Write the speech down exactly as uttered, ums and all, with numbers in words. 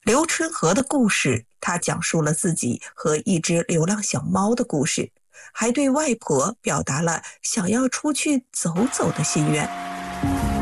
刘春和的故事，他讲述了自己和一只流浪小猫的故事，还对外婆表达了想要出去走走的心愿。